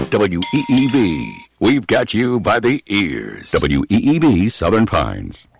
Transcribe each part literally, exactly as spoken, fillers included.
W E E B. We've got you by the ears. W E E B Southern Pines.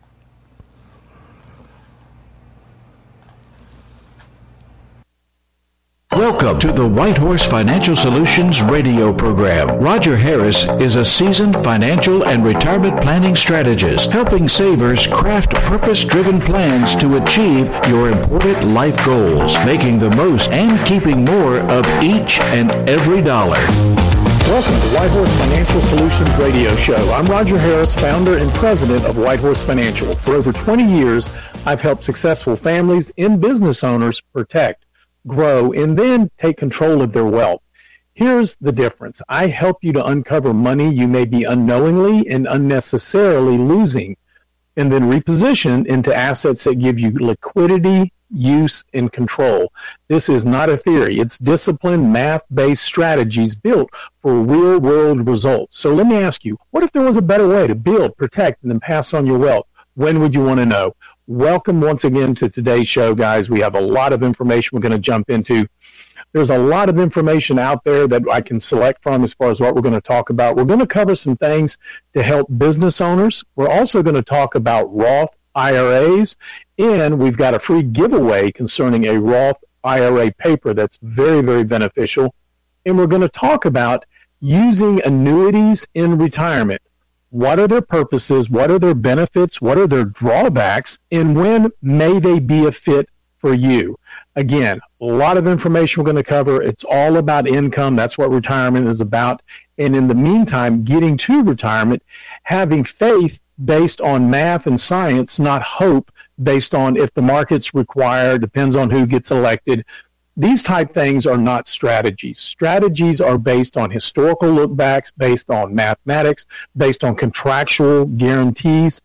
Welcome to the White Horse Financial Solutions radio program. Roger Harris is a seasoned financial and retirement planning strategist, helping savers craft purpose-driven plans to achieve your important life goals, making the most and keeping more of each and every dollar. Welcome to White Horse Financial Solutions radio show. I'm Roger Harris, founder and president of White Horse Financial. For over twenty years, I've helped successful families and business owners protect, grow, and then take control of their wealth. Here's the difference. I help you to uncover money you may be unknowingly and unnecessarily losing, and then reposition into assets that give you liquidity, use, and control. This is not a theory. It's disciplined, math-based strategies built for real-world results. So let me ask you, what if there was a better way to build, protect, and then pass on your wealth? When would you want to know? Welcome once again to today's show, guys. We have a lot of information we're going to jump into. There's a lot of information out there that I can select from as far as what we're going to talk about. We're going to cover some things to help business owners. We're also going to talk about Roth I R As, and we've got a free giveaway concerning a Roth I R A paper that's very, very beneficial. And we're going to talk about using annuities in retirement. What are their purposes? What are their benefits? What are their drawbacks? And when may they be a fit for you? Again, a lot of information we're going to cover. It's all about income. That's what retirement is about. And in the meantime, getting to retirement, having faith based on math and science, not hope based on if the market's required, depends on who gets elected. These type things are not strategies. Strategies are based on historical lookbacks, based on mathematics, based on contractual guarantees.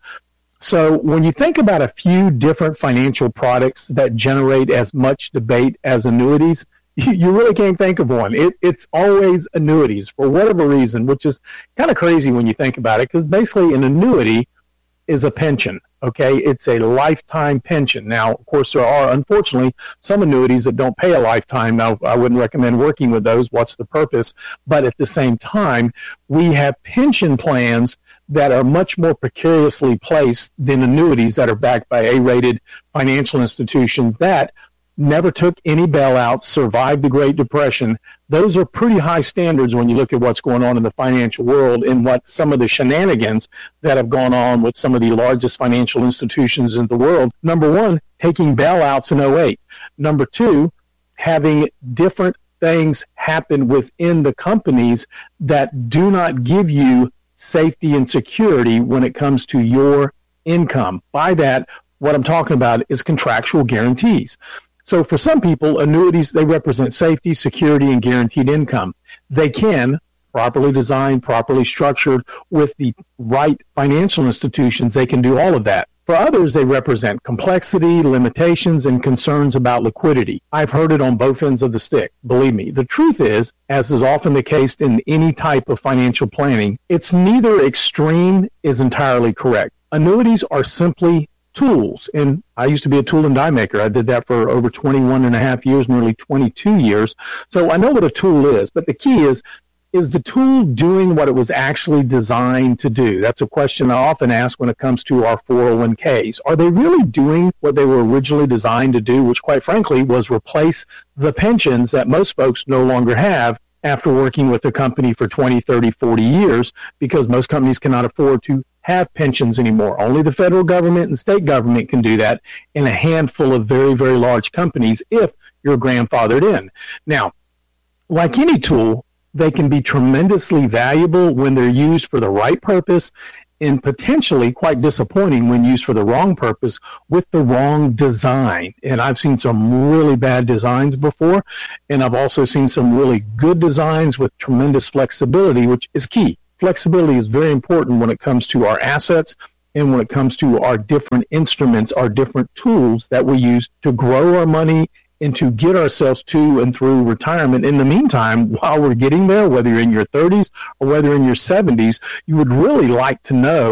So when you think about a few different financial products that generate as much debate as annuities, you, you really can't think of one. It, it's always annuities for whatever reason, which is kind of crazy when you think about it, because basically an annuity is a pension. Okay, it's a lifetime pension. Now, of course, there are, unfortunately, some annuities that don't pay a lifetime. Now, I wouldn't recommend working with those. What's the purpose? But at the same time, we have pension plans that are much more precariously placed than annuities that are backed by A-rated financial institutions that never took any bailouts, survived the Great Depression. Those are pretty high standards when you look at what's going on in the financial world and what some of the shenanigans that have gone on with some of the largest financial institutions in the world. Number one, taking bailouts in oh eight. Number two, having different things happen within the companies that do not give you safety and security when it comes to your income. By that, what I'm talking about is contractual guarantees. So for some people, annuities, they represent safety, security, and guaranteed income. They can, properly designed, properly structured, with the right financial institutions, they can do all of that. For others, they represent complexity, limitations, and concerns about liquidity. I've heard it on both ends of the stick. Believe me, the truth is, as is often the case in any type of financial planning, it's neither extreme is entirely correct. Annuities are simply tools, and I used to be a tool and die maker. I did that for over twenty-one and a half years, nearly twenty-two years. So I know what a tool is, but the key is, is the tool doing what it was actually designed to do? That's a question I often ask when it comes to our four oh one k's. Are they really doing what they were originally designed to do, which quite frankly was replace the pensions that most folks no longer have after working with a company for twenty, thirty, forty years, because most companies cannot afford to have pensions anymore. Only the federal government and state government can do that, in a handful of very, very large companies if you're grandfathered in. Now, like any tool, they can be tremendously valuable when they're used for the right purpose, and potentially quite disappointing when used for the wrong purpose with the wrong design. And I've seen some really bad designs before, and I've also seen some really good designs with tremendous flexibility, which is key. Flexibility is very important when it comes to our assets and when it comes to our different instruments, our different tools that we use to grow our money and to get ourselves to and through retirement. In the meantime, while we're getting there, whether you're in your thirties or whether in your seventies, you would really like to know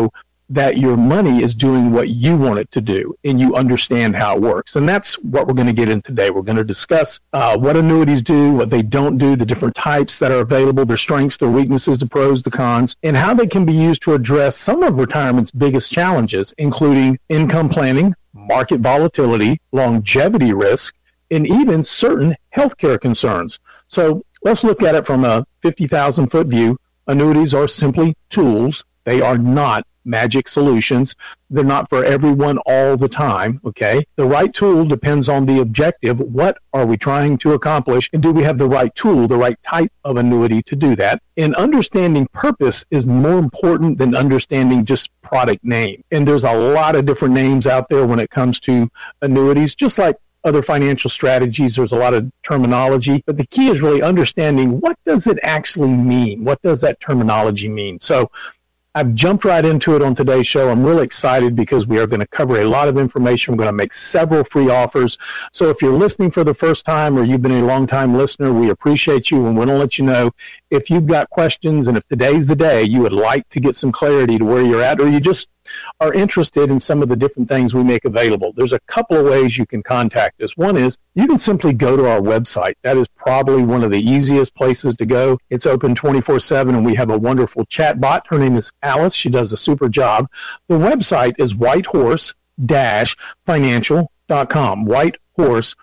that your money is doing what you want it to do and you understand how it works. And that's what we're going to get in today. We're going to discuss uh, what annuities do, what they don't do, the different types that are available, their strengths, their weaknesses, the pros, the cons, and how they can be used to address some of retirement's biggest challenges, including income planning, market volatility, longevity risk, and even certain healthcare concerns. So let's look at it from a fifty thousand foot view. Annuities are simply tools. They are not magic solutions. They're not for everyone all the time, okay? The right tool depends on the objective. What are we trying to accomplish? And do we have the right tool, the right type of annuity to do that? And understanding purpose is more important than understanding just product name. And there's a lot of different names out there when it comes to annuities, just like other financial strategies. There's a lot of terminology, but the key is really understanding what does it actually mean? What does that terminology mean? So I've jumped right into it on today's show. I'm really excited because we are going to cover a lot of information. We're going to make several free offers. So if you're listening for the first time or you've been a long-time listener, we appreciate you, and we want to let you know if you've got questions and if today's the day you would like to get some clarity to where you're at, or you just are interested in some of the different things we make available. There's a couple of ways you can contact us. One is you can simply go to our website. That is probably one of the easiest places to go. It's open twenty-four seven, and we have a wonderful chat bot. Her name is Alice. She does a super job. The website is whitehorse dash financial dot com, whitehorse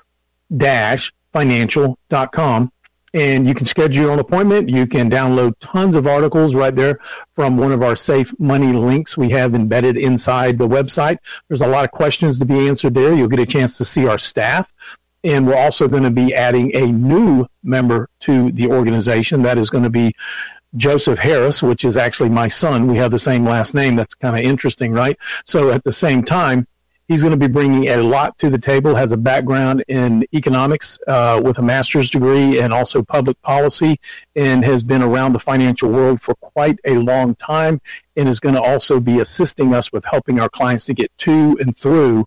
dash financial dot com. And you can schedule your own appointment. You can download tons of articles right there from one of our Safe Money links we have embedded inside the website. There's a lot of questions to be answered there. You'll get a chance to see our staff. And we're also going to be adding a new member to the organization. That is going to be Joseph Harris, which is actually my son. We have the same last name. That's kind of interesting, right? So at the same time, he's going to be bringing a lot to the table, has a background in economics uh, with a master's degree and also public policy, and has been around the financial world for quite a long time, and is going to also be assisting us with helping our clients to get to and through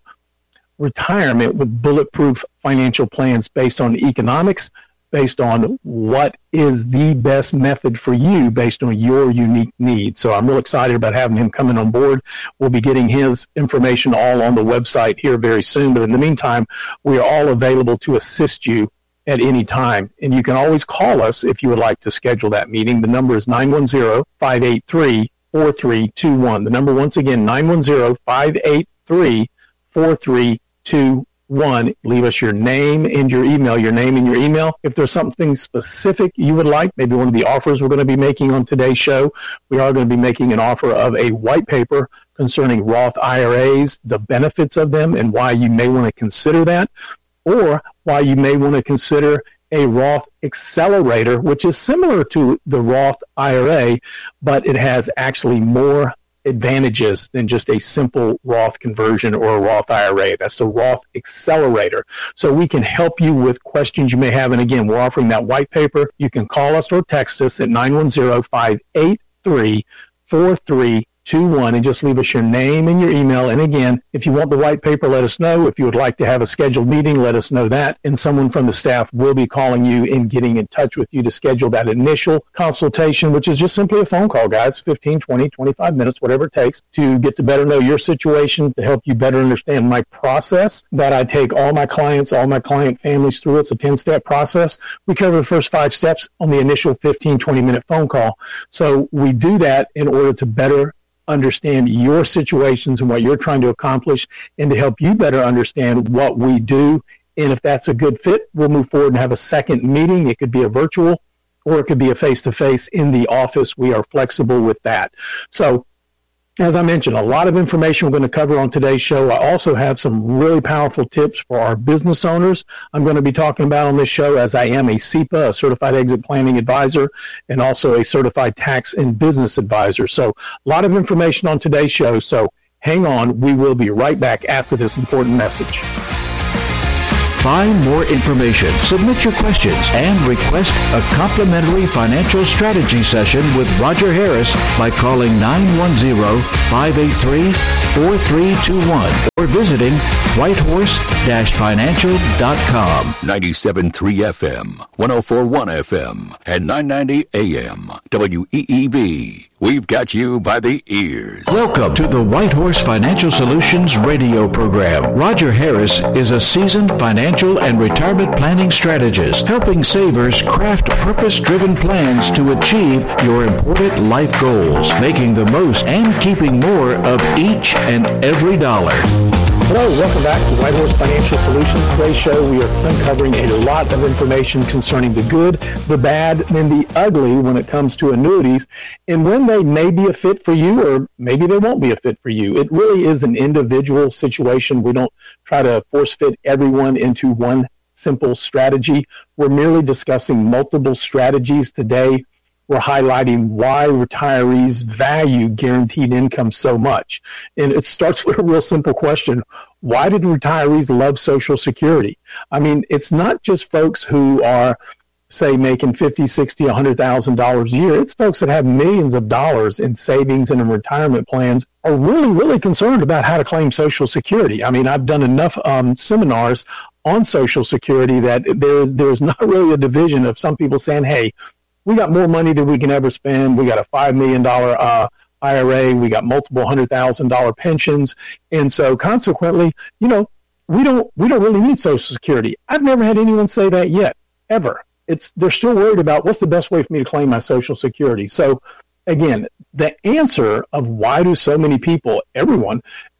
retirement with bulletproof financial plans based on economics, based on what is the best method for you based on your unique needs. So I'm real excited about having him coming on board. We'll be getting his information all on the website here very soon. But in the meantime, we are all available to assist you at any time. And you can always call us if you would like to schedule that meeting. The number is nine one zero, five eight three, four three two one. The number, once again, nine one zero, five eight three, four three two one. One, leave us your name and your email, your name and your email. If there's something specific you would like, maybe one of the offers we're going to be making on today's show, we are going to be making an offer of a white paper concerning Roth I R As, the benefits of them, and why you may want to consider that, or why you may want to consider a Roth accelerator, which is similar to the Roth I R A, but it has actually more advantages than just a simple Roth conversion or a Roth I R A. That's the Roth accelerator. So we can help you with questions you may have. And again, we're offering that white paper. You can call us or text us at nine one zero, five eight three, four three two one and just leave us your name and your email. And again, if you want the white paper, let us know. If you would like to have a scheduled meeting, let us know that. And someone from the staff will be calling you and getting in touch with you to schedule that initial consultation, which is just simply a phone call, guys, fifteen, twenty, twenty-five minutes, whatever it takes to get to better know your situation, to help you better understand my process that I take all my clients, all my client families through. It's a ten-step process. We cover the first five steps on the initial fifteen, twenty-minute phone call. So we do that in order to better understand your situations and what you're trying to accomplish, and to help you better understand what we do. And if that's a good fit, we'll move forward and have a second meeting. It could be a virtual or it could be a face-to-face in the office. We are flexible with that. So as I mentioned, a lot of information we're going to cover on today's show. I also have some really powerful tips for our business owners I'm going to be talking about on this show, as I am a C E P A, a Certified Exit Planning Advisor, and also a Certified Tax and Business Advisor. So a lot of information on today's show. So hang on. We will be right back after this important message. Find more information, submit your questions, and request a complimentary financial strategy session with Roger Harris by calling nine one zero, five eight three, four three two one or visiting whitehorse dash financial dot com. ninety-seven point three F M, one oh four point one F M, and nine ninety A M. W E E B. We've got you by the ears. Welcome to the White Horse Financial Solutions radio program. Roger Harris is a seasoned financial and retirement planning strategist, helping savers craft purpose-driven plans to achieve your important life goals, making the most and keeping more of each and every dollar. Hello, welcome back to White Horse Financial Solutions. Today's show, we are uncovering a lot of information concerning the good, the bad, and the ugly when it comes to annuities, and when they may be a fit for you or maybe they won't be a fit for you. It really is an individual situation. We don't try to force fit everyone into one simple strategy. We're merely discussing multiple strategies today. We're highlighting why retirees value guaranteed income so much. And it starts with a real simple question. Why did retirees love Social Security? I mean, it's not just folks who are, say, making fifty, sixty, one hundred thousand dollars a year. It's folks that have millions of dollars in savings and in retirement plans are really, really concerned about how to claim Social Security. I mean, I've done enough um, seminars on Social Security that there's, there's not really a division of some people saying, hey, we got more money than we can ever spend. We got a five million dollars uh, I R A. We got multiple hundred thousand dollar pensions. And so consequently, you know, we don't, we don't really need Social Security. I've never had anyone say that yet, ever. It's, they're still worried about what's the best way for me to claim my Social Security. So again, the answer of why do so many people, everyone,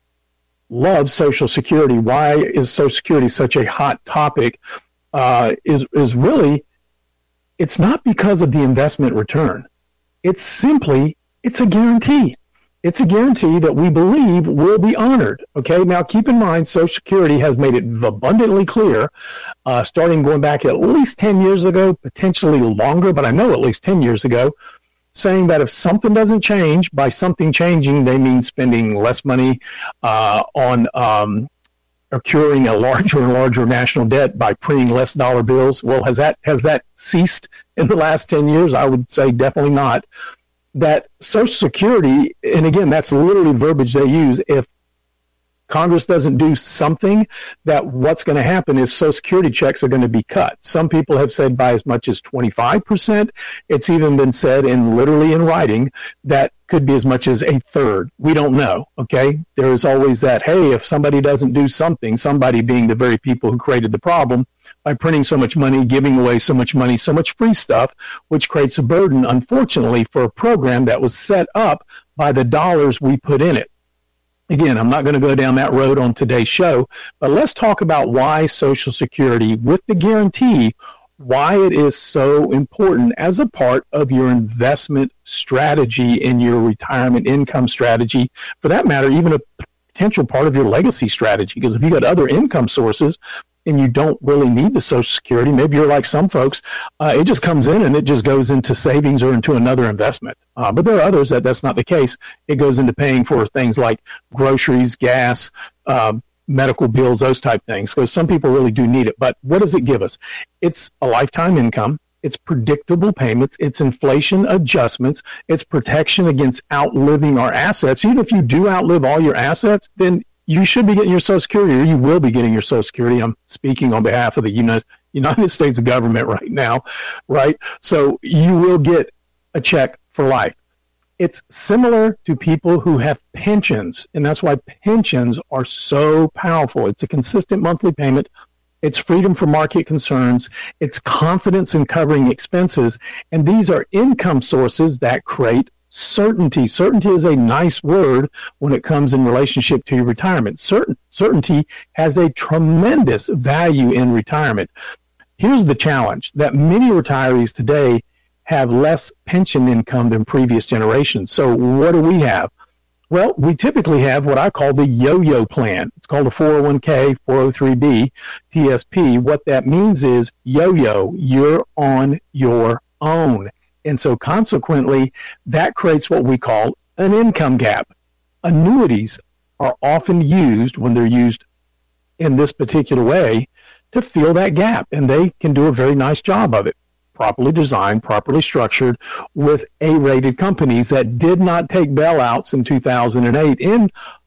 love Social Security, why is Social Security such a hot topic, uh, is, is really, it's not because of the investment return. It's simply, it's a guarantee. It's a guarantee that we believe will be honored. Okay, now keep in mind, Social Security has made it abundantly clear, uh, starting going back at least ten years ago, potentially longer, but I know at least ten years ago, saying that if something doesn't change, by something changing, they mean spending less money uh, on um, accruing a larger and larger national debt by printing less dollar bills. Well, has that has that ceased in the last ten years? I would say definitely not. That Social Security, and again, that's literally verbiage they use, if Congress doesn't do something, that what's going to happen is Social Security checks are going to be cut. Some people have said by as much as twenty-five percent. It's even been said in literally in writing that could be as much as a third. We don't know, okay? There is always that, hey, if somebody doesn't do something, somebody being the very people who created the problem, by printing so much money, giving away so much money, so much free stuff, which creates a burden, unfortunately, for a program that was set up by the dollars we put in it. Again, I'm not going to go down that road on today's show, but let's talk about why Social Security, with the guarantee, why it is so important as a part of your investment strategy and your retirement income strategy. For that matter, even a potential part of your legacy strategy, because if you got other income sources and you don't really need the Social Security, maybe you're like some folks, uh, it just comes in and it just goes into savings or into another investment. Uh, but there are others that that's not the case. It goes into paying for things like groceries, gas, uh, medical bills, those type things. So some people really do need it. But what does it give us? It's a lifetime income. It's predictable payments. It's inflation adjustments. It's protection against outliving our assets. Even if you do outlive all your assets, then you should be getting your Social Security, or you will be getting your Social Security. I'm speaking on behalf of the United, United States government right now, right? So you will get a check for life. It's similar to people who have pensions, and that's why pensions are so powerful. It's a consistent monthly payment. It's freedom from market concerns. It's confidence in covering expenses. And these are income sources that create certainty. Certainty is a nice word when it comes in relationship to your retirement. Certain, certainty has a tremendous value in retirement. Here's the challenge, that many retirees today have less pension income than previous generations. So what do we have? Well, we typically have what I call the yo-yo plan. It's called a four oh one k, four oh three b, T S P. What that means is yo-yo, you're on your own. And so consequently, that creates what we call an income gap. Annuities are often used, when they're used in this particular way, to fill that gap. And they can do a very nice job of it. Properly designed, properly structured, with A-rated companies that did not take bailouts in two thousand eight in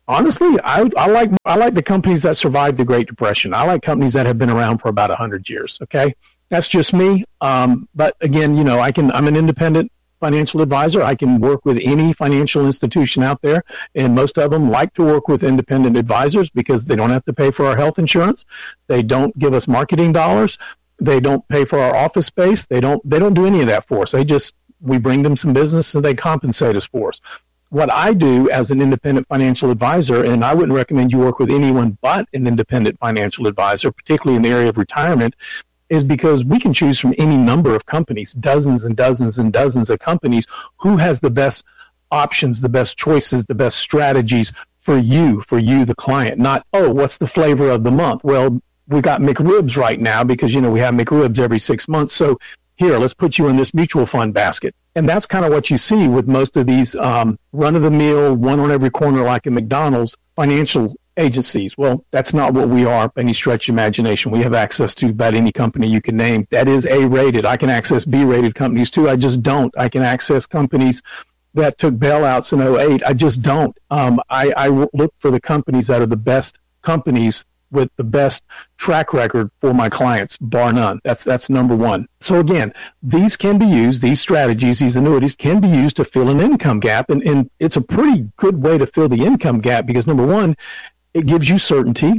honestly, I, I like I like the companies that survived the Great Depression. I like companies that have been around for about one hundred years, okay? That's just me. Um, but again, you know, I can, I'm an independent financial advisor. I can work with any financial institution out there, and most of them like to work with independent advisors because they don't have to pay for our health insurance. They don't give us marketing dollars. They don't pay for our office space. They don't, they don't do any of that for us. They just, we bring them some business and they compensate us for us. What I do as an independent financial advisor, and I wouldn't recommend you work with anyone but an independent financial advisor, particularly in the area of retirement, is because we can choose from any number of companies, dozens and dozens and dozens of companies, who has the best options, the best choices, the best strategies for you, for you, the client. Not, oh, what's the flavor of the month? Well, we got McRibs right now because, you know, we have McRibs every six months. So here, let's put you in this mutual fund basket. And that's kind of what you see with most of these um, run-of-the-mill, one on every corner like a McDonald's financial agencies. Well, that's not what we are by any stretch of imagination. We have access to about any company you can name that is A-rated. I can access B-rated companies too. I just don't. I can access companies that took bailouts in oh eight. I just don't. Um, I, I look for the companies that are the best companies with the best track record for my clients, bar none. That's that's number one. So again, these can be used, these strategies, these annuities can be used to fill an income gap. And, and it's a pretty good way to fill the income gap because, number one, it gives you certainty.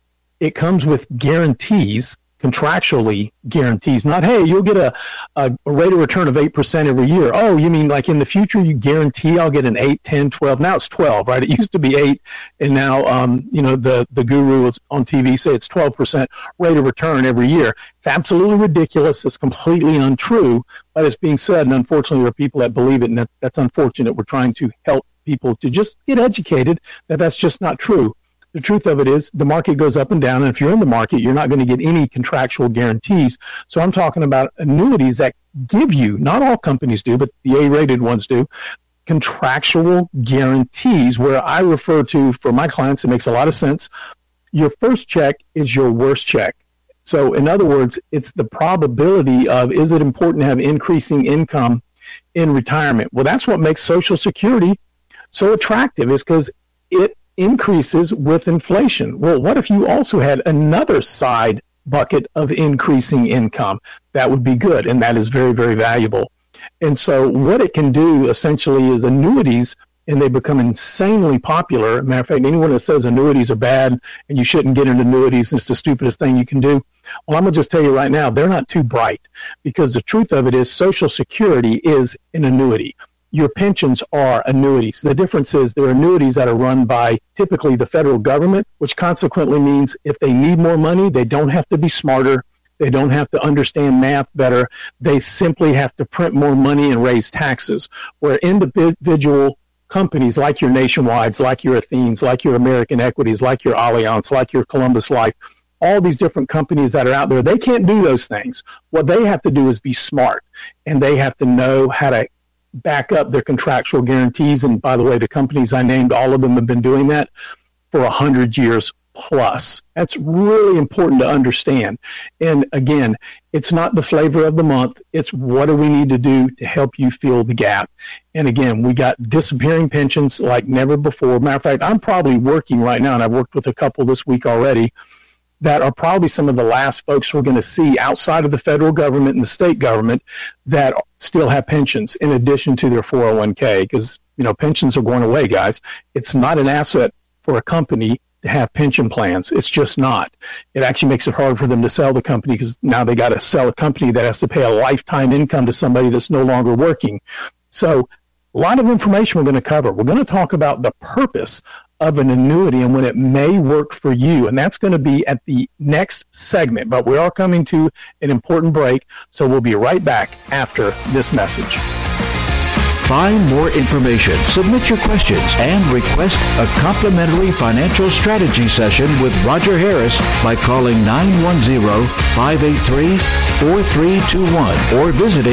It comes with guarantees, contractually guarantees. Not, hey, you'll get a, a, a rate of return of eight percent every year. Oh, you mean like in the future you guarantee I'll get an eight, ten, twelve. Now it's twelve, right? It used to be eight, and now, um, you know, the, the guru was on T V say it's twelve percent rate of return every year. It's absolutely ridiculous. It's completely untrue, but it's being said, and unfortunately there are people that believe it, and that, that's unfortunate. We're trying to help people to just get educated that that's just not true. The truth of it is the market goes up and down, and if you're in the market, you're not going to get any contractual guarantees. So I'm talking about annuities that give you, not all companies do, but the A-rated ones do, contractual guarantees, where I refer to, for my clients, it makes a lot of sense, your first check is your worst check. So in other words, it's the probability of, is it important to have increasing income in retirement? Well, that's what makes Social Security so attractive, is because it increases with inflation. Well, what if you also had another side bucket of increasing income? That would be good, and that is very, very valuable. And so what it can do essentially is annuities, and they become insanely popular. Matter of fact, anyone that says annuities are bad and you shouldn't get into annuities and it's the stupidest thing you can do, well, I'm going to just tell you right now, they're not too bright, because the truth of it is Social Security is an annuity. Your pensions are annuities. The difference is they're annuities that are run by typically the federal government, which consequently means if they need more money, they don't have to be smarter. They don't have to understand math better. They simply have to print more money and raise taxes. Where individual companies like your Nationwides, like your Athenes, like your American Equities, like your Allianz, like your Columbus Life, all these different companies that are out there, they can't do those things. What they have to do is be smart, and they have to know how to back up their contractual guarantees. And by the way, the companies I named, all of them have been doing that for a hundred years plus. That's really important to understand. And again, it's not the flavor of the month. It's what do we need to do to help you fill the gap. And again, we got disappearing pensions like never before. Matter of fact, I'm probably working right now, and I've worked with a couple this week already, that are probably some of the last folks we're going to see outside of the federal government and the state government that still have pensions in addition to their four oh one k, because, you know, pensions are going away, guys. It's not an asset for a company to have pension plans. It's just not. It actually makes it hard for them to sell the company, because now they got to sell a company that has to pay a lifetime income to somebody that's no longer working. So a lot of information we're going to cover. We're going to talk about the purpose of an annuity and when it may work for you. And that's going to be at the next segment. But we are coming to an important break, so we'll be right back after this message. Find more information, submit your questions, and request a complimentary financial strategy session with Roger Harris by calling nine one zero, five eight three, four three two one or visiting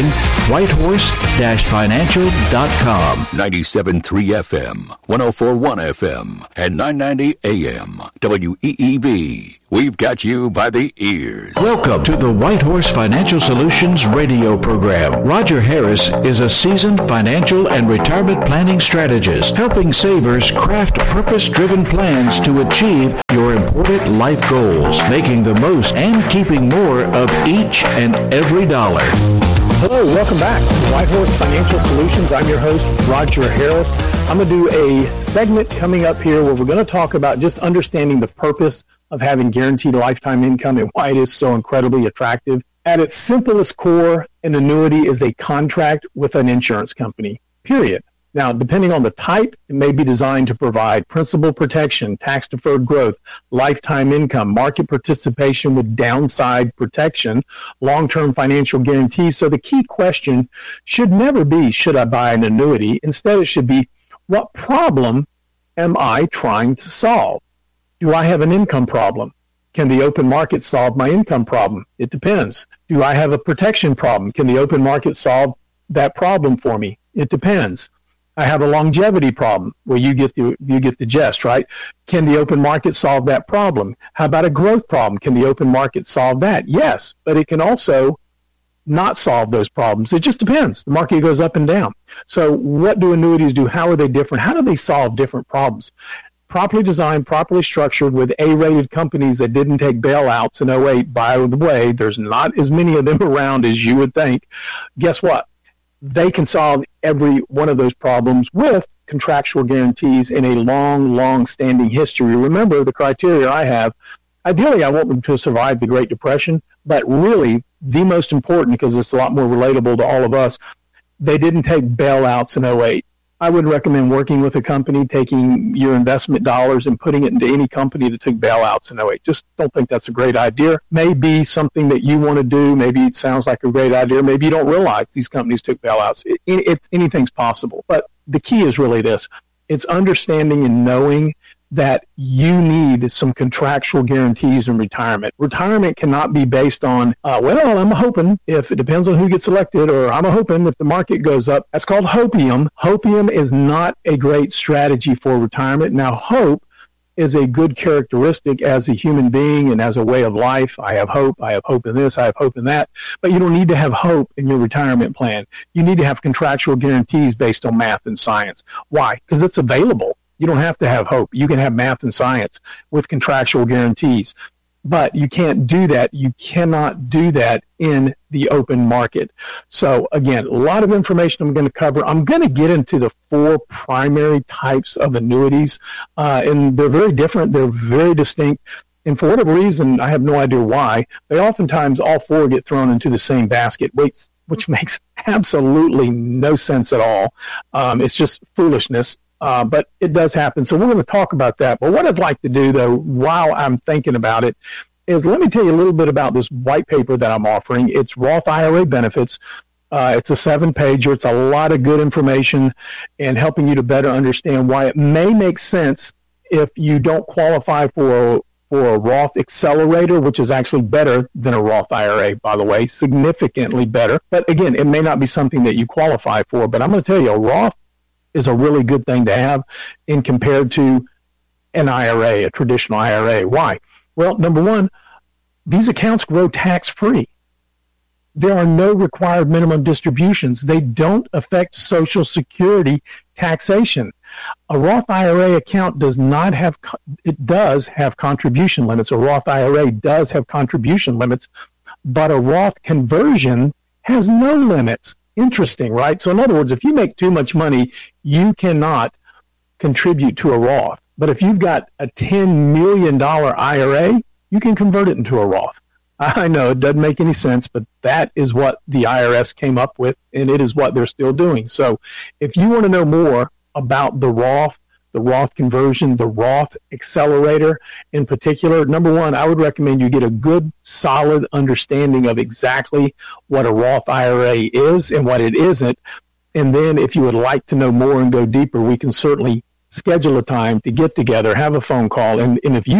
whitehorse financial dot com. ninety-seven point three F M, one oh four point one F M, and nine ninety A M, W E E B. We've got you by the ears. Welcome to the White Horse Financial Solutions radio program. Roger Harris is a seasoned financial and retirement planning strategist, helping savers craft purpose-driven plans to achieve your important life goals, making the most and keeping more of each and every dollar. Hello, welcome back to White Horse Financial Solutions. I'm your host, Roger Harris. I'm going to do a segment coming up here where we're going to talk about just understanding the purpose of having guaranteed lifetime income and why it is so incredibly attractive. At its simplest core, an annuity is a contract with an insurance company, period. Now, depending on the type, it may be designed to provide principal protection, tax-deferred growth, lifetime income, market participation with downside protection, long-term financial guarantees. So the key question should never be, should I buy an annuity? Instead, it should be, what problem am I trying to solve? Do I have an income problem? Can the open market solve my income problem? It depends. Do I have a protection problem? Can the open market solve that problem for me? It depends. I have a longevity problem. Well, you get the you get the gist, right? Can the open market solve that problem? How about a growth problem? Can the open market solve that? Yes, but it can also not solve those problems. It just depends. The market goes up and down. So what do annuities do? How are they different? How do they solve different problems? Properly designed, properly structured with A-rated companies that didn't take bailouts in oh eight. By the way, there's not as many of them around as you would think. Guess what? They can solve every one of those problems with contractual guarantees in a long, long-standing history. Remember the criteria I have. Ideally, I want them to survive the Great Depression, but really the most important, because it's a lot more relatable to all of us, they didn't take bailouts in oh eight. I would recommend working with a company, taking your investment dollars and putting it into any company that took bailouts in oh eight. Just don't think that's a great idea. Maybe something that you want to do. Maybe it sounds like a great idea. Maybe you don't realize these companies took bailouts. It, it, anything's possible. But the key is really this. It's understanding and knowing that you need some contractual guarantees in retirement. Retirement cannot be based on, uh, well, I'm hoping if it depends on who gets elected, or I'm hoping if the market goes up. That's called hopium. Hopium is not a great strategy for retirement. Now, hope is a good characteristic as a human being and as a way of life. I have hope. I have hope in this. I have hope in that. But you don't need to have hope in your retirement plan. You need to have contractual guarantees based on math and science. Why? Because it's available. You don't have to have hope. You can have math and science with contractual guarantees. But you can't do that. You cannot do that in the open market. So, again, a lot of information I'm going to cover. I'm going to get into the four primary types of annuities, uh, and they're very different. They're very distinct. And for whatever reason, I have no idea why, they oftentimes all four get thrown into the same basket, which, which makes absolutely no sense at all. Um, it's just foolishness. Uh, but it does happen. So we're going to talk about that. But what I'd like to do, though, while I'm thinking about it, is let me tell you a little bit about this white paper that I'm offering. It's Roth I R A benefits. Uh, it's a seven-pager. It's a lot of good information and helping you to better understand why it may make sense if you don't qualify for, for a Roth accelerator, which is actually better than a Roth I R A, by the way, significantly better. But, again, it may not be something that you qualify for. But I'm going to tell you, a Roth is a really good thing to have in compared to an I R A, a traditional I R A. Why? Well, number one, these accounts grow tax-free. There are no required minimum distributions. They don't affect Social Security taxation. A Roth I R A account does not have, it does have contribution limits. A Roth I R A does have contribution limits, but a Roth conversion has no limits. Interesting, right? So in other words, if you make too much money, you cannot contribute to a Roth. But if you've got a ten million dollars I R A, you can convert it into a Roth. I know it doesn't make any sense, but that is what the I R S came up with, and it is what they're still doing. So if you want to know more about the Roth, the Roth conversion, the Roth accelerator in particular, number one, I would recommend you get a good, solid understanding of exactly what a Roth I R A is and what it isn't. And then if you would like to know more and go deeper, we can certainly schedule a time to get together, have a phone call. And, and if you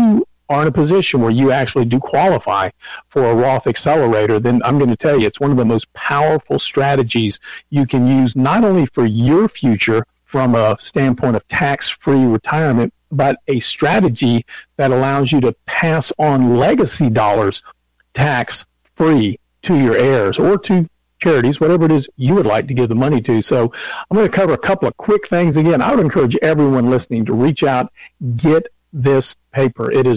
are in a position where you actually do qualify for a Roth accelerator, then I'm going to tell you it's one of the most powerful strategies you can use, not only for your future from a standpoint of tax-free retirement, but a strategy that allows you to pass on legacy dollars tax-free to your heirs or to charities, whatever it is you would like to give the money to. So I'm going to cover a couple of quick things. Again, I would encourage everyone listening to reach out, get this paper. It is